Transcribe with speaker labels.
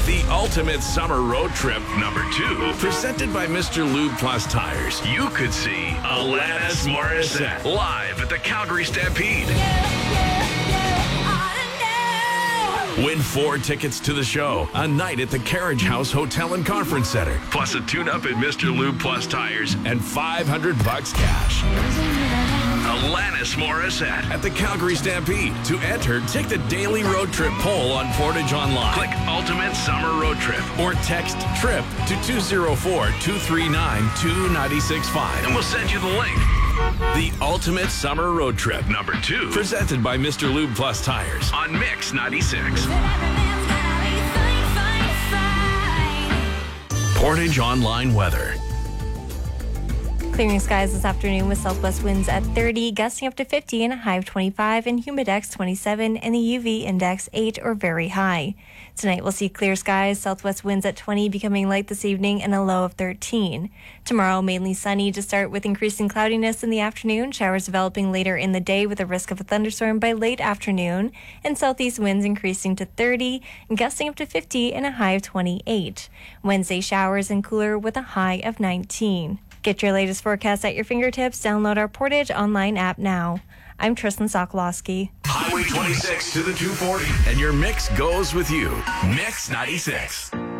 Speaker 1: The Ultimate Summer Road Trip number 2, presented by Mr. Lube Plus Tires. You could see Alanis Morissette live at the Calgary Stampede. Win 4 tickets to the show, a night at the Carriage House Hotel and Conference Center, plus a tune-up at Mr. Lube Plus Tires, and $500 cash. Alanis Morissette at the Calgary Stampede. To enter, take the daily road trip poll on Portage Online. Click Ultimate Summer Road Trip or text TRIP to 204-239-2965 and we'll send you the link. The Ultimate Summer Road Trip number 2, presented by Mr. Lube Plus Tires on Mix 96. Portage Online weather.
Speaker 2: Clearing skies this afternoon with southwest winds at 30, gusting up to 50 and a high of 25, and humidex 27 and the UV index 8 or very high. Tonight we'll see clear skies, southwest winds at 20, becoming light this evening, and a low of 13. Tomorrow mainly sunny to start with increasing cloudiness in the afternoon, showers developing later in the day with a risk of a thunderstorm by late afternoon, and southeast winds increasing to 30 and gusting up to 50 and a high of 28. Wednesday showers and cooler with a high of 19. Get your latest forecast at your fingertips. Download our Portage Online app now. I'm Tristan Sokolowski.
Speaker 1: Highway 26 to the 240, and your mix goes with you. Mix 96.